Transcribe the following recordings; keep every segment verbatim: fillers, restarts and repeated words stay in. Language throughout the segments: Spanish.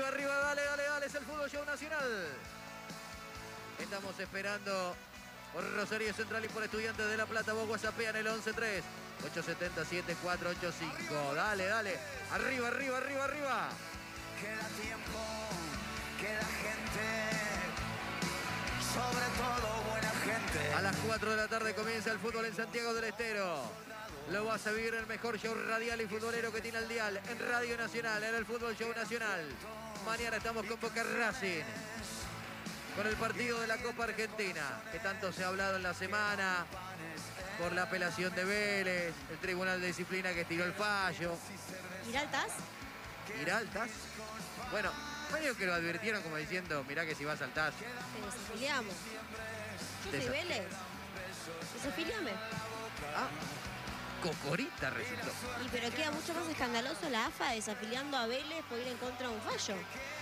arriba, dale, dale, dale, es el Fútbol Show Nacional. Estamos esperando por Rosario Central y por Estudiantes de La Plata. Vos whatsappean el once tres, ocho siete siete, cuatro ocho cinco. Dale, dale, arriba, arriba, arriba, arriba. Queda tiempo, queda gente, sobre todo buena gente. A las cuatro de la tarde comienza el fútbol en Santiago del Estero. Lo vas a vivir en el mejor show radial y futbolero que tiene el dial, en Radio Nacional, en el Fútbol Show Nacional. Mañana estamos con Boca Racing, con el partido de la Copa Argentina, que tanto se ha hablado en la semana, por la apelación de Vélez, el Tribunal de Disciplina que estiró el fallo. ¿Giraltas? ¿Giraltas? Bueno, medio que lo advirtieron como diciendo, mirá que si vas al T A S. Te desafiliamos. Yo soy Desa- Vélez. Desafiliame. Ah, Cocorita resultó. Y pero queda mucho más escandaloso la A F A desafiliando a Vélez por ir en contra de un fallo.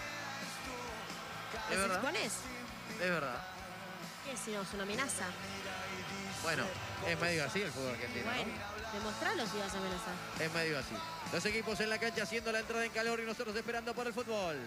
¿Es ¿Los verdad? exponés? Es verdad. ¿Qué si no? Es una amenaza. Bueno, es medio así el fútbol argentino, Bueno, ¿no? demostralo si vas a amenazar. Es medio así. Los equipos en la cancha haciendo la entrada en calor y nosotros esperando por el fútbol.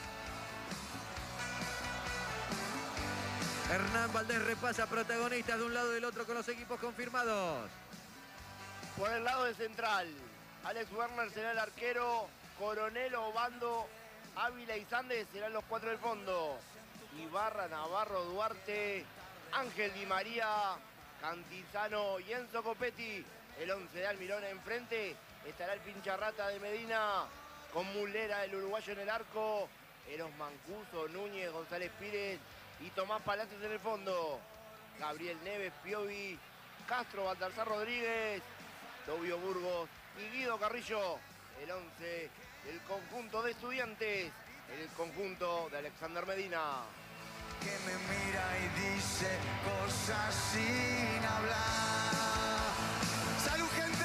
Hernán Valdés repasa protagonistas de un lado y del otro con los equipos confirmados. Por el lado de Central, Alex Werner será el arquero, Coronel, Obando, Ávila y Sandes serán los cuatro del fondo. Ibarra, Navarro, Duarte, Ángel Di María, Cantizano y Enzo Copetti. El once de Almirón enfrente estará el pincharrata de Medina, con Mulera, el uruguayo en el arco, Eros Mancuso, Núñez, González Pires y Tomás Palacios en el fondo. Gabriel Neves, Piovi, Castro, Baltasar Rodríguez, Tobio Burgos y Guido Carrillo. El once del conjunto de Estudiantes, el conjunto de Alexander Medina. Que me mira y dice cosas sin hablar. ¡Salud, gente!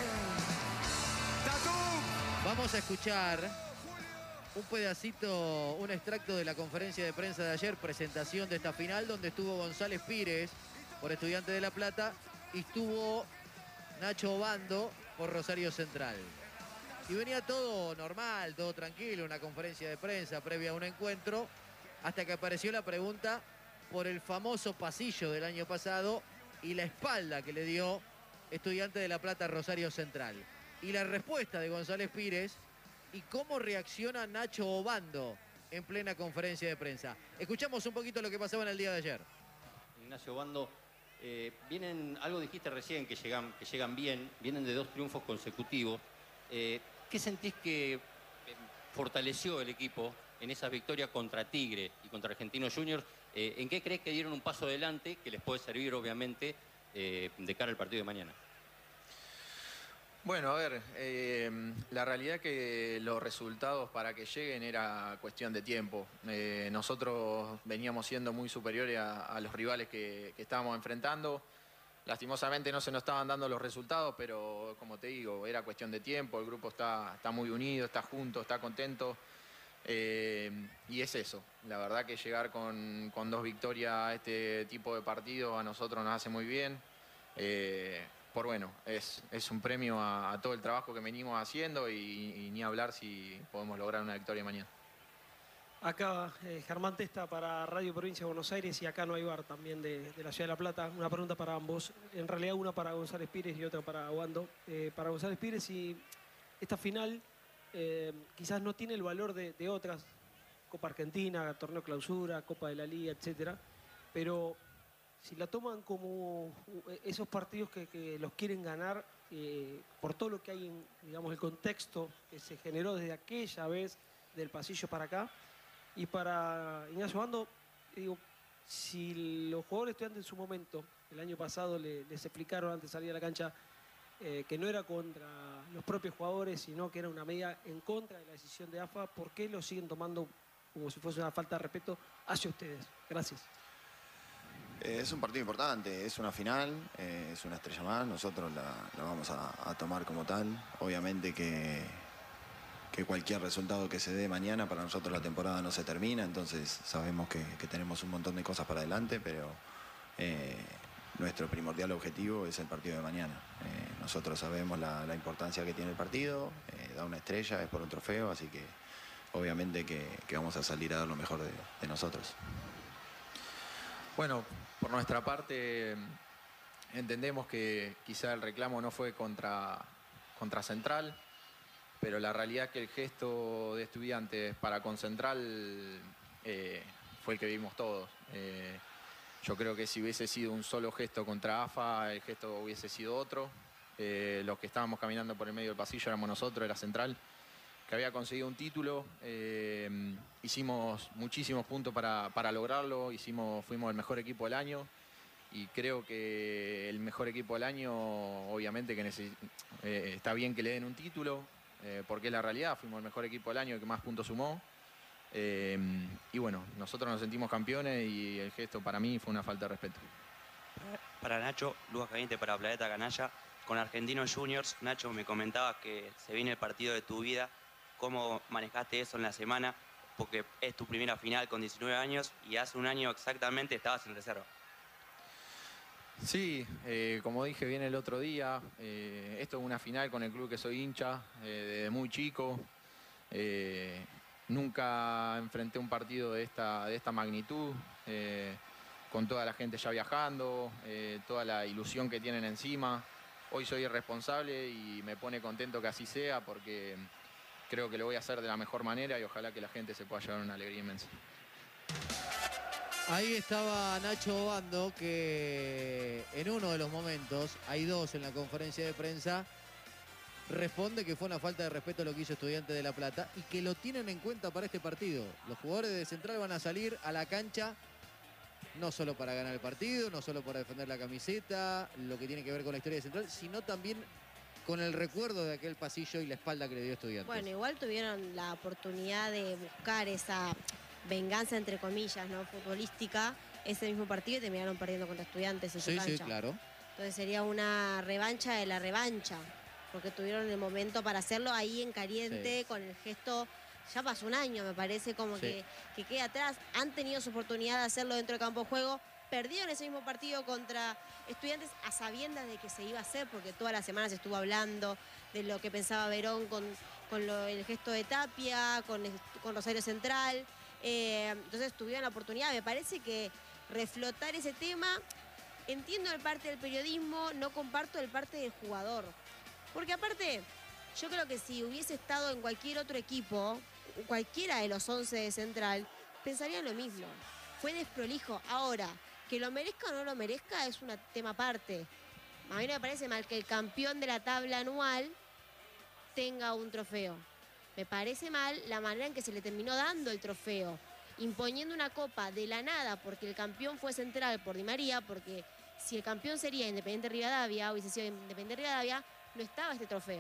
¡Tatú! Vamos a escuchar un pedacito, un extracto de la conferencia de prensa de ayer, presentación de esta final, donde estuvo González Pires por Estudiantes de La Plata y estuvo Nacho Obando por Rosario Central. Y venía todo normal, todo tranquilo, una conferencia de prensa previa a un encuentro, hasta que apareció la pregunta por el famoso pasillo del año pasado y la espalda que le dio Estudiantes de La Plata a Rosario Central. Y la respuesta de González Pires y cómo reacciona Nacho Obando en plena conferencia de prensa. Escuchamos un poquito lo que pasaba en el día de ayer. Ignacio Obando, eh, vienen, algo dijiste recién, que llegan, que llegan bien, vienen de dos triunfos consecutivos. Eh, ¿Qué sentís que eh, fortaleció el equipo en esas victorias contra Tigre y contra Argentinos Juniors? Eh, ¿En qué crees que dieron un paso adelante que les puede servir, obviamente, eh, de cara al partido de mañana? Bueno, a ver, eh, la realidad es que los resultados para que lleguen era cuestión de tiempo. Eh, nosotros veníamos siendo muy superiores a, a los rivales que, que estábamos enfrentando. Lastimosamente no se nos estaban dando los resultados, pero como te digo, era cuestión de tiempo. El grupo está, está muy unido, está junto, está contento. Eh, y es eso. La verdad que llegar con, con dos victorias a este tipo de partido a nosotros nos hace muy bien. Eh, por bueno, es, es un premio a, a todo el trabajo que venimos haciendo y, y ni hablar si podemos lograr una victoria mañana. Acá eh, Germán Testa para Radio Provincia de Buenos Aires y acá no hay bar también de, de la Ciudad de La Plata. Una pregunta para ambos, en realidad una para González Pires y otra para Obando. Eh, para González Pires, si esta final eh, quizás no tiene el valor de, de otras, Copa Argentina, Torneo Clausura, Copa de la Liga, etcétera, pero si la toman como esos partidos que, que los quieren ganar eh, por todo lo que hay en, digamos, el contexto que se generó desde aquella vez del pasillo para acá. Y para Ignacio Obando, digo, si los jugadores estudiantes en su momento, el año pasado le, les explicaron antes de salir a la cancha eh, que no era contra los propios jugadores, sino que era una medida en contra de la decisión de A F A, ¿por qué lo siguen tomando como si fuese una falta de respeto hacia ustedes? Gracias. Eh, es un partido importante, es una final, eh, es una estrella más, nosotros la, la vamos a, a tomar como tal. Obviamente que, que cualquier resultado que se dé mañana, para nosotros la temporada no se termina, entonces sabemos que, que tenemos un montón de cosas para adelante, pero eh, nuestro primordial objetivo es el partido de mañana. Eh, nosotros sabemos la, la importancia que tiene el partido, eh, da una estrella, es por un trofeo, así que obviamente que, que vamos a salir a dar lo mejor de, de nosotros. Bueno, por nuestra parte entendemos que quizá el reclamo no fue contra, contra Central, pero la realidad es que el gesto de Estudiantes para con Central eh, fue el que vimos todos. Eh, yo creo que si hubiese sido un solo gesto contra A F A, el gesto hubiese sido otro. Eh, los que estábamos caminando por el medio del pasillo éramos nosotros, era Central, que había conseguido un título. Eh, hicimos muchísimos puntos para, para lograrlo, hicimos, fuimos el mejor equipo del año. Y creo que el mejor equipo del año, obviamente que eh, está bien que le den un título, eh, porque es la realidad, fuimos el mejor equipo del año que más puntos sumó. Eh, y bueno, nosotros nos sentimos campeones y el gesto para mí fue una falta de respeto. Para Nacho, Lucas Caliente para Planeta Canalla. Con Argentinos Juniors, Nacho, me comentabas que se viene el partido de tu vida. ¿Cómo manejaste eso en la semana? Porque es tu primera final con diecinueve años y hace un año exactamente estabas en reserva. Sí, eh, como dije bien el otro día, eh, esto es una final con el club que soy hincha, eh, desde muy chico. Eh, nunca enfrenté un partido de esta, de esta magnitud, eh, con toda la gente ya viajando, eh, toda la ilusión que tienen encima. Hoy soy el responsable y me pone contento que así sea porque creo que lo voy a hacer de la mejor manera y ojalá que la gente se pueda llevar una alegría inmensa. Ahí estaba Nacho Obando, que en uno de los momentos, hay dos en la conferencia de prensa, responde que fue una falta de respeto lo que hizo Estudiantes de La Plata y que lo tienen en cuenta para este partido. Los jugadores de Central van a salir a la cancha no solo para ganar el partido, no solo para defender la camiseta, lo que tiene que ver con la historia de Central, sino también con el recuerdo de aquel pasillo y la espalda que le dio Estudiantes. Bueno, igual tuvieron la oportunidad de buscar esa venganza, entre comillas, ¿no? Futbolística, ese mismo partido y terminaron perdiendo contra Estudiantes en su Sí, cancha. sí, claro. Entonces sería una revancha de la revancha, porque tuvieron el momento para hacerlo ahí en caliente, Sí. con el gesto. Ya pasó un año, me parece, como Sí. que, que queda atrás. Han tenido su oportunidad de hacerlo dentro del campo de juego. Perdieron ese mismo partido contra Estudiantes a sabiendas de que se iba a hacer, porque toda la semana se estuvo hablando de lo que pensaba Verón con, con lo, el gesto de Tapia, con, con Rosario Central. Eh, entonces tuvieron la oportunidad. Me parece que reflotar ese tema, entiendo el parte del periodismo, no comparto el parte del jugador. Porque aparte, yo creo que si hubiese estado en cualquier otro equipo, cualquiera de los once de Central, pensarían lo mismo. Fue desprolijo. Ahora, que lo merezca o no lo merezca es un tema aparte. A mí no me parece mal que el campeón de la tabla anual tenga un trofeo. Me parece mal la manera en que se le terminó dando el trofeo, imponiendo una copa de la nada porque el campeón fue Central por Di María, porque si el campeón sería Independiente Rivadavia, hubiese sido Independiente Rivadavia, no estaba este trofeo.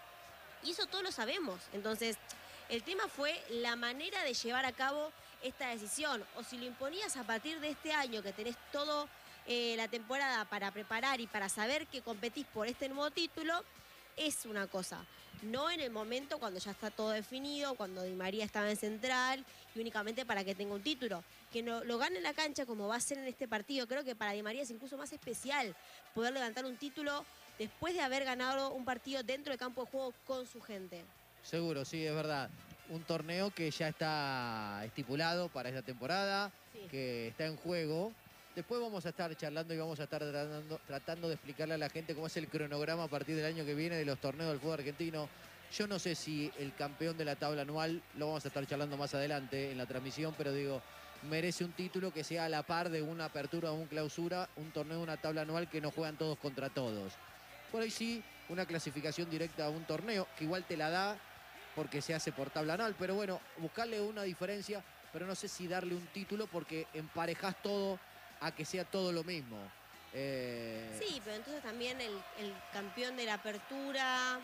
Y eso todos lo sabemos. Entonces, el tema fue la manera de llevar a cabo esta decisión. O si lo imponías a partir de este año, que tenés toda eh, la temporada para preparar y para saber que competís por este nuevo título, es una cosa. No en el momento cuando ya está todo definido, cuando Di María estaba en Central y únicamente para que tenga un título. Que no, lo gane en la cancha como va a ser en este partido. Creo que para Di María es incluso más especial poder levantar un título después de haber ganado un partido dentro del campo de juego con su gente. Seguro, sí, es verdad. Un torneo que ya está estipulado para esta temporada, Sí. que está en juego. Después vamos a estar charlando y vamos a estar tratando, tratando de explicarle a la gente cómo es el cronograma a partir del año que viene de los torneos del fútbol argentino. Yo no sé si el campeón de la tabla anual, lo vamos a estar charlando más adelante en la transmisión, pero digo, merece un título que sea a la par de una apertura o una clausura, un torneo, una tabla anual que no juegan todos contra todos. Por ahí sí, una clasificación directa a un torneo, que igual te la da porque se hace por tabla anual, pero bueno, buscarle una diferencia, pero no sé si darle un título porque emparejás todo a que sea todo lo mismo. Eh... Sí, pero entonces también el, el campeón de la apertura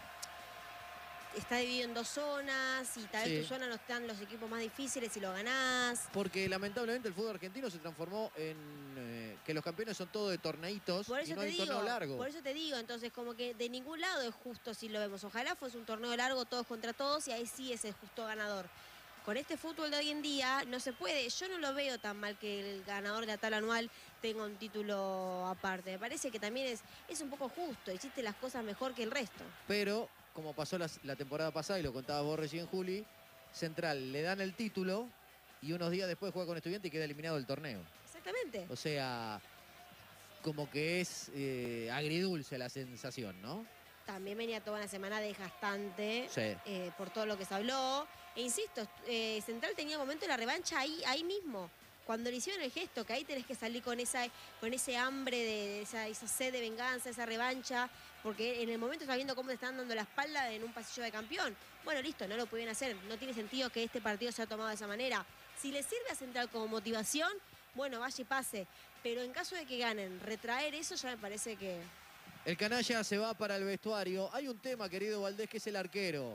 está dividido en dos zonas y tal vez Sí. tu zona no están los equipos más difíciles y lo ganás. Porque lamentablemente el fútbol argentino se transformó en eh, que los campeones son todos de torneitos Por y eso no te hay digo, torneo largo. por eso te digo, entonces como que de ningún lado es justo si lo vemos. Ojalá fuese un torneo largo, todos contra todos, y ahí sí es el justo ganador. Con este fútbol de hoy en día no se puede. Yo no lo veo tan mal que el ganador de la tabla anual tenga un título aparte. Me parece que también es, es un poco justo, hiciste las cosas mejor que el resto. Pero, como pasó la, la temporada pasada, y lo contabas vos recién, Juli, Central le dan el título y unos días después juega con Estudiantes y queda eliminado del torneo. Exactamente. O sea, como que es eh, agridulce la sensación, ¿no? También venía toda una semana desgastante Sí. eh, por todo lo que se habló. E insisto, eh, Central tenía momento de la revancha ahí, ahí mismo. Cuando le hicieron el gesto, que ahí tenés que salir con esa, con ese hambre, de esa, esa sed de venganza, esa revancha, porque en el momento estás viendo cómo te están dando la espalda en un pasillo de campeón. Bueno, listo, no lo pueden hacer. No tiene sentido que este partido sea tomado de esa manera. Si le sirve a Central como motivación, bueno, vaya y pase. Pero en caso de que ganen, retraer eso ya me parece que... El canalla se va para el vestuario. Hay un tema, querido Valdés, que es el arquero.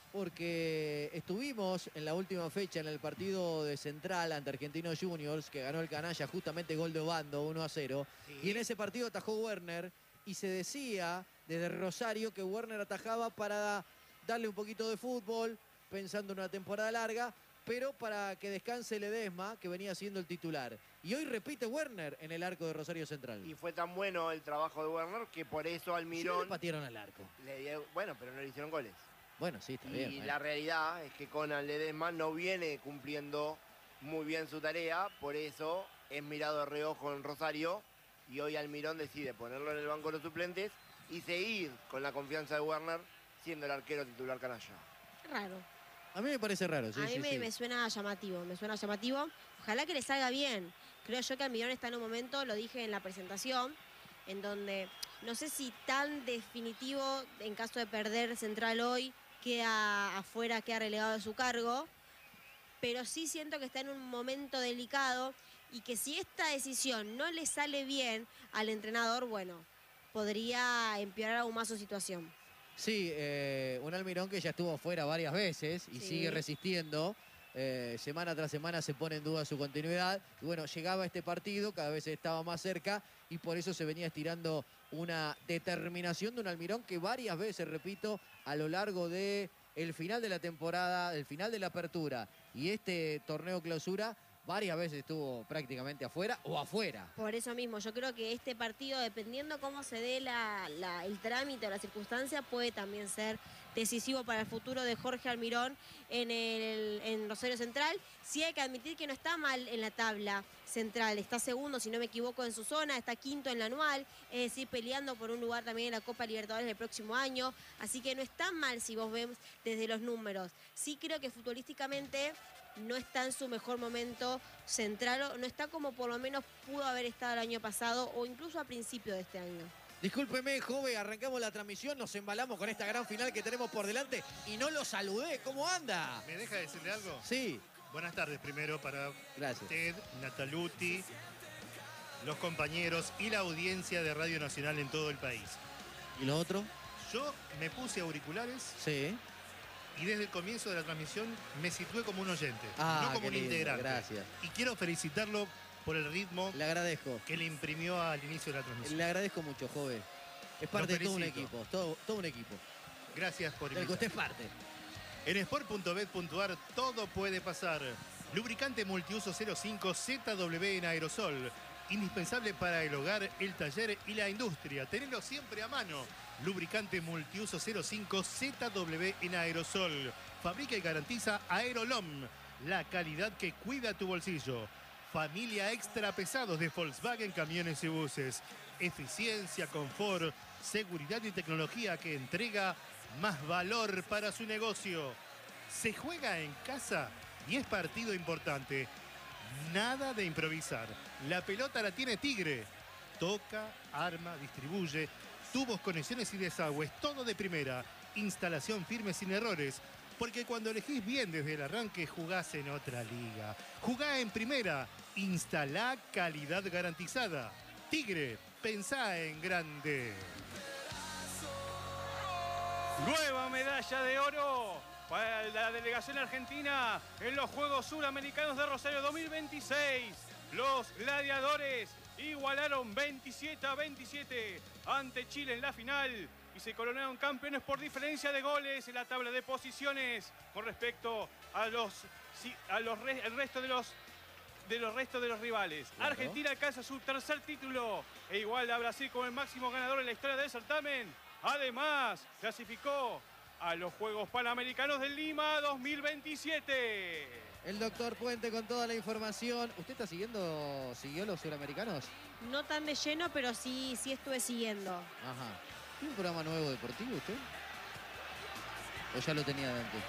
Porque estuvimos en la última fecha en el partido de Central ante Argentinos Juniors, que ganó el canalla, justamente gol de Obando, uno a cero. Sí. Y en ese partido atajó Werner y se decía desde Rosario que Werner atajaba para darle un poquito de fútbol, pensando en una temporada larga, pero para que descanse Ledesma, que venía siendo el titular. Y hoy repite Werner en el arco de Rosario Central. Y fue tan bueno el trabajo de Werner que por eso Almirón... Sí, le patearon al arco. Le dio, bueno, pero no le hicieron goles. Bueno, sí, está y bien. Y bueno. la realidad es que Conan Ledesma no viene cumpliendo muy bien su tarea, por eso es mirado de reojo en Rosario y hoy Almirón decide ponerlo en el banco de los suplentes y seguir con la confianza de Werner siendo el arquero titular canalla. Raro. A mí me parece raro, sí, A mí sí, me, sí. me suena llamativo, me suena llamativo. Ojalá que le salga bien. Creo yo que Almirón está en un momento, lo dije en la presentación, en donde no sé si tan definitivo, en caso de perder Central hoy, queda afuera, queda relegado de su cargo, pero sí siento que está en un momento delicado y que si esta decisión no le sale bien al entrenador, bueno, podría empeorar aún más su situación. Sí, eh, un Almirón que ya estuvo fuera varias veces y Sí. sigue resistiendo. Eh, semana tras semana se pone en duda su continuidad. Y bueno, llegaba este partido, cada vez estaba más cerca y por eso se venía estirando una determinación de un Almirón que varias veces, repito, a lo largo de el final de la temporada, el final de la apertura y este torneo clausura, varias veces estuvo prácticamente afuera o afuera. Por eso mismo, yo creo que este partido, dependiendo cómo se dé la, la, el trámite o la circunstancia, puede también ser decisivo para el futuro de Jorge Almirón en, el, en Rosario Central. Sí hay que admitir que no está mal en la tabla central, está segundo, si no me equivoco, en su zona, está quinto en la anual, es decir, peleando por un lugar también en la Copa Libertadores del próximo año, así que no está mal si vos ves desde los números. Sí creo que futbolísticamente no está en su mejor momento Central, no está como por lo menos pudo haber estado el año pasado o incluso a principio de este año. Discúlpeme, joven, arrancamos la transmisión, nos embalamos con esta gran final que tenemos por delante y no lo saludé. ¿Cómo anda? ¿Me deja decirle algo? Sí. Buenas tardes primero para Gracias. usted, Nataluti, los compañeros y la audiencia de Radio Nacional en todo el país. ¿Y lo otro? Yo me puse auriculares Sí. y desde el comienzo de la transmisión me situé como un oyente, Ah, no como qué un lindo, integrante. gracias. Y quiero felicitarlo por el ritmo Le agradezco. que le imprimió al inicio de la transmisión. Le agradezco mucho, joven. Es parte Lo de todo un felicito. equipo, todo, todo un equipo. Gracias por Del que usted invitarme. es parte. En sport punto bet punto ar todo puede pasar. Lubricante multiuso cero cinco Z W en aerosol. Indispensable para el hogar, el taller y la industria. Tenerlo siempre a mano. Lubricante multiuso cero cinco Z W en aerosol. Fabrica y garantiza Aerolom. La calidad que cuida tu bolsillo. Familia extra pesados de Volkswagen Camiones y Buses. Eficiencia, confort, seguridad y tecnología que entrega más valor para su negocio. Se juega en casa y es partido importante. Nada de improvisar. La pelota la tiene Tigre. Toca, arma, distribuye. Tubos, conexiones y desagües. Todo de primera. Instalación firme sin errores. Porque cuando elegís bien desde el arranque, jugás en otra liga. Jugá en primera. Instalá calidad garantizada. Tigre, pensá en grande. Nueva medalla de oro para la delegación argentina en los Juegos Suramericanos de Rosario dos mil veintiséis. Los gladiadores igualaron veintisiete a veintisiete ante Chile en la final y se coronaron campeones por diferencia de goles en la tabla de posiciones con respecto a los, a los el resto de los de los restos de los rivales. Claro. Argentina alcanza su tercer título e iguala a Brasil como el máximo ganador en la historia del certamen. Además, clasificó a los Juegos Panamericanos de Lima dos mil veintisiete. El doctor Puente con toda la información. ¿Usted está siguiendo, siguió los suramericanos? No tan de lleno, pero sí, sí estuve siguiendo. Ajá. ¿Tiene un programa nuevo deportivo usted? ¿O ya lo tenía de antes?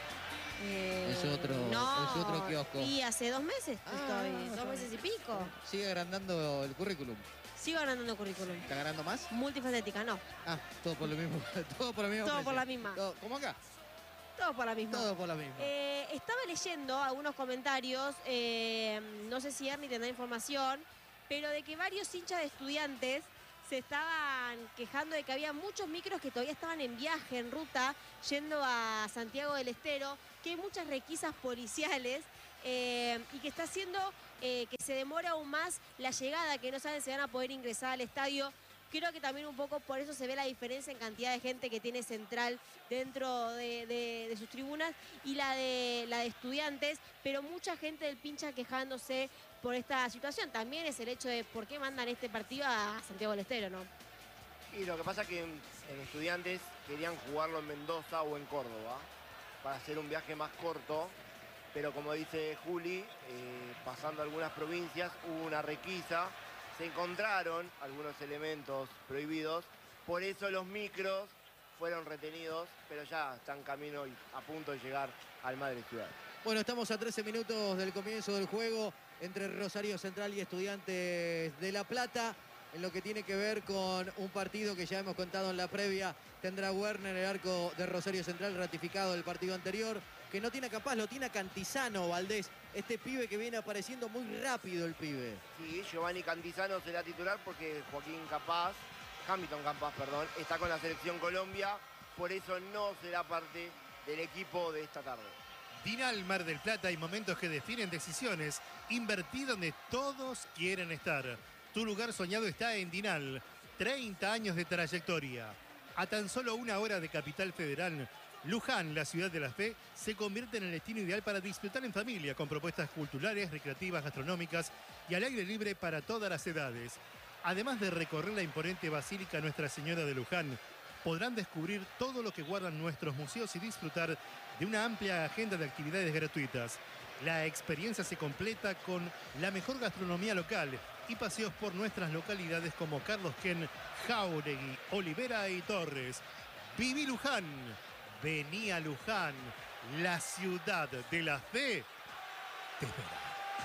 Eh, Es otro, no, es otro kiosco. Y hace dos meses Ah, estoy, dos meses y pico. Sigue agrandando el currículum. Sigo ganando currículum. ¿Está ganando más? Multifacética, no. Ah, todo por lo mismo. Todo por lo mismo. Todo precio. por la misma. Todo, ¿Cómo acá? Todo por la misma. Todo por la misma. Eh, estaba leyendo algunos comentarios, eh, no sé si Ernie tendrá información, pero de que varios hinchas de Estudiantes se estaban quejando de que había muchos micros que todavía estaban en viaje, en ruta, yendo a Santiago del Estero, que hay muchas requisas policiales eh, y que está haciendo eh, que se demore aún más la llegada, que no saben si van a poder ingresar al estadio. Creo que también un poco por eso se ve la diferencia en cantidad de gente que tiene Central dentro de, de, de sus tribunas y la de, la de Estudiantes, pero mucha gente del pincha quejándose por esta situación. También es el hecho de por qué mandan este partido a Santiago del Estero, ¿no? Y lo que pasa es que en, en Estudiantes querían jugarlo en Mendoza o en Córdoba para hacer un viaje más corto, pero como dice Juli, eh, pasando algunas provincias hubo una requisa, se encontraron algunos elementos prohibidos, por eso los micros fueron retenidos, pero ya están camino y a punto de llegar al Madre Ciudad. Bueno, estamos a trece minutos del comienzo del juego entre Rosario Central y Estudiantes de La Plata. En lo que tiene que ver con un partido que ya hemos contado en la previa, tendrá Werner el arco de Rosario Central ratificado del partido anterior, que no tiene capaz, lo tiene Cantizano, Valdés, este pibe que viene apareciendo muy rápido el pibe. Sí, Giovanni Cantizano será titular porque Joaquín Capaz, Hamilton Capaz, perdón, está con la selección Colombia, por eso no será parte del equipo de esta tarde. Dinal Mar del Plata, hay momentos que definen decisiones. Invertí donde todos quieren estar. Tu lugar soñado está en Dinal. treinta años de trayectoria. A tan solo una hora de Capital Federal, Luján, la ciudad de la fe, se convierte en el destino ideal para disfrutar en familia, con propuestas culturales, recreativas, gastronómicas y al aire libre para todas las edades. Además de recorrer la imponente Basílica Nuestra Señora de Luján, podrán descubrir todo lo que guardan nuestros museos y disfrutar de una amplia agenda de actividades gratuitas. La experiencia se completa con la mejor gastronomía local y paseos por nuestras localidades como Carlos Ken, Jáuregui, Olivera y Torres. Viví Luján, vení a Luján, la ciudad de la fe te espera.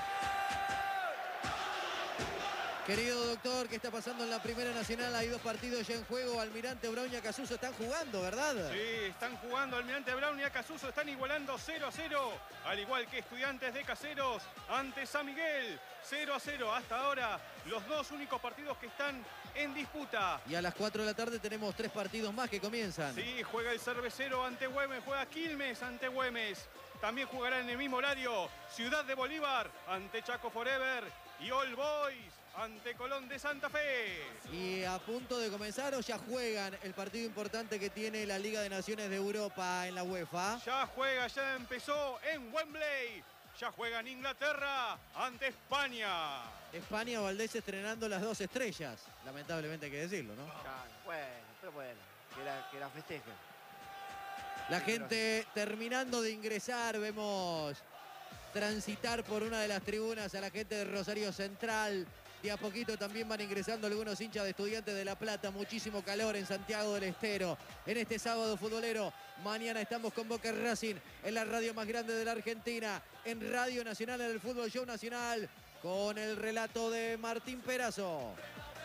Querido doctor, ¿qué está pasando en la Primera Nacional? Hay dos partidos ya en juego. Almirante Brown y Acasuso están jugando, ¿verdad? Sí, están jugando Almirante Brown y Acasuso, están igualando cero a cero, al igual que Estudiantes de Caseros ante San Miguel, cero a cero hasta ahora, los dos únicos partidos que están en disputa. Y a las cuatro de la tarde tenemos tres partidos más que comienzan. Sí, juega el Cervecero ante Güemes, juega Quilmes ante Güemes. También jugará en el mismo horario Ciudad de Bolívar ante Chaco Forever y All Boys ante Colón de Santa Fe. Y a punto de comenzar o ya juegan el partido importante que tiene la Liga de Naciones de Europa en la UEFA. Ya juega, ya empezó en Wembley. Ya juega en Inglaterra ante España. España, Valdés estrenando las dos estrellas. Lamentablemente hay que decirlo, ¿no? Ya, bueno, pero bueno, que la, que la festejen. La gente terminando de ingresar, vemos transitar por una de las tribunas a la gente de Rosario Central. De a poquito también van ingresando algunos hinchas de Estudiantes de La Plata. Muchísimo calor en Santiago del Estero en este sábado futbolero. Mañana estamos con Boca Racing en la radio más grande de la Argentina, en Radio Nacional, en el Fútbol Show Nacional, con el relato de Martín Perazo.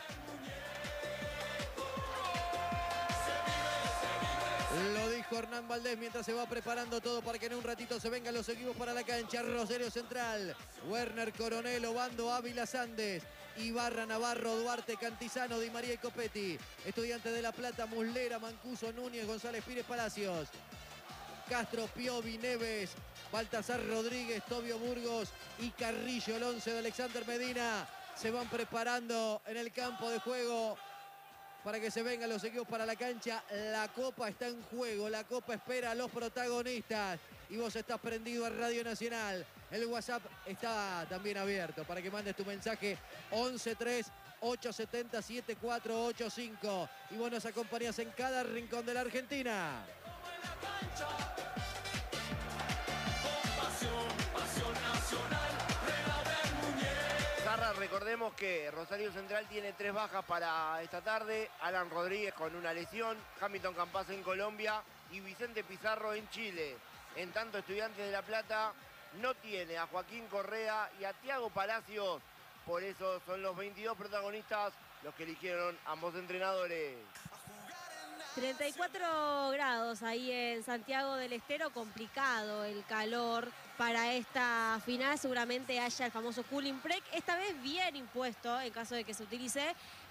Lo dijo Hernán Valdés mientras se va preparando todo para que en un ratito se vengan los equipos para la cancha. Rosario Central, Werner, Coronel, Obando, Ávila, Sandes, Ibarra, Navarro, Duarte, Cantizano, Di María y Copetti. Estudiantes de La Plata, Muslera, Mancuso, Núñez, González Pires, Palacios, Castro, Piovi, Neves, Baltasar Rodríguez, Tobio Burgos y Carrillo. El once de Alexander Medina se van preparando en el campo de juego para que se vengan los equipos para la cancha. La Copa está en juego, la Copa espera a los protagonistas. Y vos estás prendido a Radio Nacional. El WhatsApp está también abierto para que mandes tu mensaje once tres ocho siete cero siete cuatro ocho cinco. Y vos nos acompañás en cada rincón de la Argentina. Zarra, recordemos que Rosario Central tiene tres bajas para esta tarde. Alan Rodríguez con una lesión, Hamilton Campaz en Colombia y Vicente Pizarro en Chile. En tanto, Estudiantes de La Plata no tiene a Joaquín Correa y a Tiago Palacios. Por eso son los veintidós protagonistas los que eligieron ambos entrenadores. treinta y cuatro grados ahí en Santiago del Estero, complicado el calor para esta final. Seguramente haya el famoso cooling break, esta vez bien impuesto en caso de que se utilice,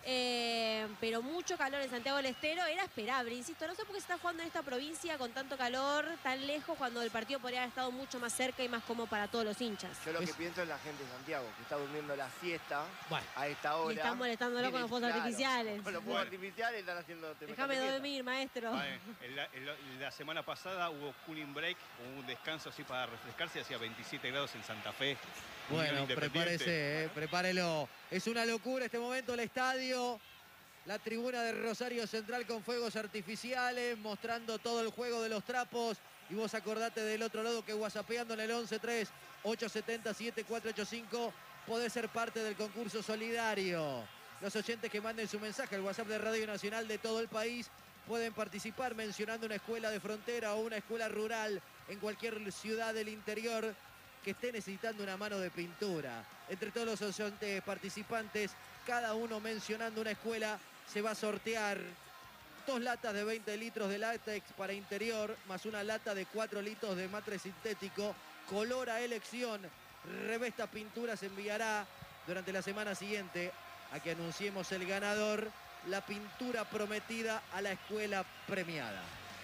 eh, pero mucho calor en Santiago del Estero, era esperable, insisto, no sé por qué se está jugando en esta provincia con tanto calor, tan lejos, cuando el partido podría haber estado mucho más cerca y más cómodo para todos los hinchas. Yo lo Es- que pienso es la gente de Santiago, que está durmiendo la siesta Bueno. a esta hora. Y están molestándolo con Miren, los fuegos claro, artificiales. Con los fuegos artificiales están haciendo... te Déjame metas en dormir, maestro. Vale, en la, en la- en la semana pasada hubo cooling break, hubo un descanso así para refrescarse, hacía veintisiete grados en Santa Fe. Unión Bueno, Independiente. prepárese, eh, prepárelo. Es una locura este momento el estadio. La tribuna de Rosario Central con fuegos artificiales, mostrando todo el juego de los trapos. Y vos acordate del otro lado que whatsappeando en el once tres ocho siete cero siete cuatro ocho cinco podés ser parte del concurso solidario. Los oyentes que manden su mensaje al WhatsApp de Radio Nacional de todo el país pueden participar mencionando una escuela de frontera o una escuela rural en cualquier ciudad del interior que esté necesitando una mano de pintura. Entre todos los oyentes participantes, cada uno mencionando una escuela, se va a sortear dos latas de veinte litros de látex para interior, más una lata de cuatro litros de matre sintético, color a elección. Revesta Pintura se enviará durante la semana siguiente a que anunciemos el ganador, la pintura prometida a la escuela premiada.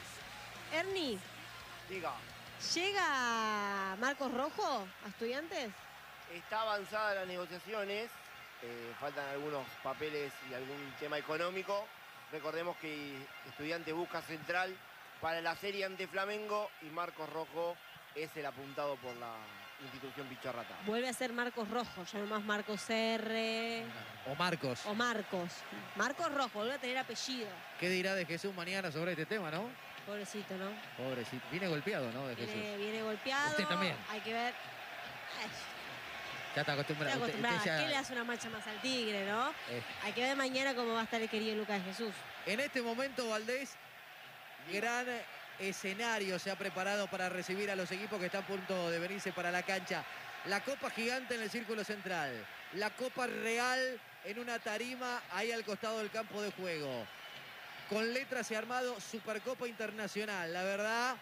Ernie, Diga, ¿llega Marcos Rojo a Estudiantes? está avanzada las negociaciones, eh, faltan algunos papeles y algún tema económico. Recordemos que Estudiante busca central para la serie ante Flamengo y Marcos Rojo es el apuntado por la institución Picharrata. Vuelve a ser Marcos Rojo, ya no más Marcos R. O Marcos. O Marcos. Marcos Rojo, vuelve a tener apellido. ¿Qué dirá de Jesús mañana sobre este tema, no? Pobrecito, ¿no? Pobrecito. Viene golpeado, ¿no? De Jesús. Viene, viene golpeado. Usted también. Hay que ver. Ay, Ya está acostumbrado. está Usted- acostumbrado. usted ya- ¿Qué le hace una marcha más al tigre, no? Eh. Hay que ver mañana cómo va a estar el querido Lucas de Jesús. En este momento, Valdés, gran escenario se ha preparado para recibir a los equipos que están a punto de venirse para la cancha. La Copa Gigante en el Círculo Central. La Copa Real en una tarima ahí al costado del campo de juego. Con letras y armado Supercopa Internacional. La verdad,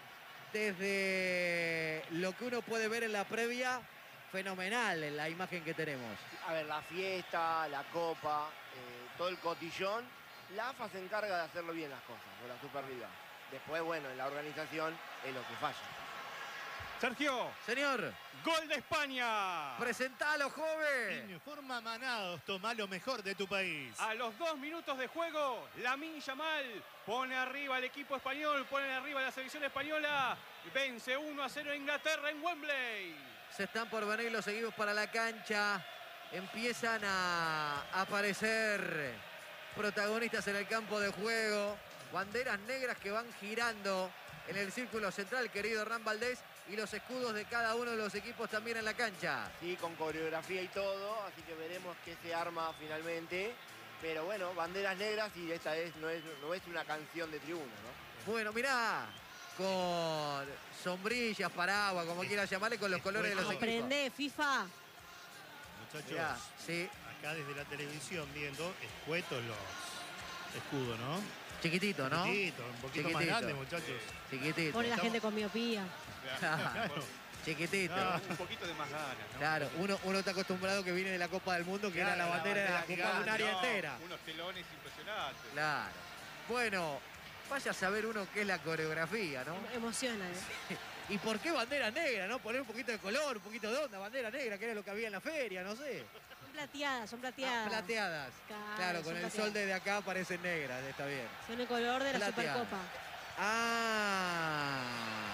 desde lo que uno puede ver en la previa, fenomenal en la imagen que tenemos. A ver, la fiesta, la copa, eh, todo el cotillón. La A F A se encarga de hacerlo bien las cosas, con la Superliga. Después, bueno, en la organización es lo que falla. Sergio. Señor. Gol de España. Presentalo, joven. Informa Manados, toma lo mejor de tu país. A los dos minutos de juego, Lamine Yamal pone arriba al equipo español, pone arriba a la selección española. Vence uno a cero a Inglaterra en Wembley. Se están por venir los equipos para la cancha. Empiezan a aparecer protagonistas en el campo de juego. Banderas negras que van girando en el círculo central, querido Hernán Valdés. Y los escudos de cada uno de los equipos también en la cancha. Sí, con coreografía y todo, así que veremos qué se arma finalmente. Pero bueno, banderas negras y esta vez no es, no es una canción de tribuna, ¿no? Bueno, mirá, con sombrillas, paraguas, como quieras llamarle, con los colores de los equipos. Aprende, FIFA. Muchachos, Mirá, sí. acá desde la televisión viendo, escuetos los escudos, ¿no? Chiquitito, ¿no? Chiquitito, un poquito más Chiquitito. grande, muchachos. Chiquitito. Pone la gente con miopía. Claro. Chiquitito. Ah, un poquito de más ganas, ¿no? Claro, uno, uno está acostumbrado que viene de la Copa del Mundo, que era la Claro, la bandera de la bandera Copa de un gigante. área No, entera. unos telones impresionantes. Claro. Bueno, vaya a saber uno qué es la coreografía, ¿no? Emociona, ¿eh? ¿Y por qué bandera negra, no? Poner un poquito de color, un poquito de onda, bandera negra, que era lo que había en la feria, no sé. Son plateadas, son plateadas. Ah, plateadas. Claro, Claro, son con el plateadas. sol desde acá parecen negras, está bien. Son el color de la Plateadas. Supercopa. Ah.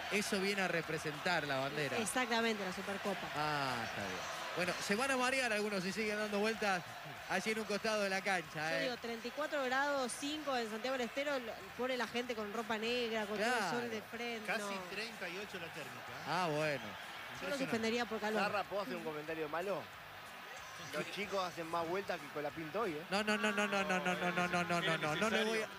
Eso viene a representar la bandera. Exactamente, la Supercopa. Ah, está bien. Bueno, se van a marear algunos si siguen dando vueltas allí en un costado de la cancha. Yo ¿eh? digo, treinta y cuatro grados, cinco en Santiago del Estero, pone la gente con ropa negra, con todo Claro. el sol de frente. Casi no. treinta y ocho la térmica. ¿eh? Ah, bueno. Yo lo suspendería por calor. Zarra, ¿puedo hacer un comentario malo? Los chicos hacen más vueltas que con la pinta hoy, ¿eh? No, no, no, no, no, no, no, no, no, no, no, no, no le voy a...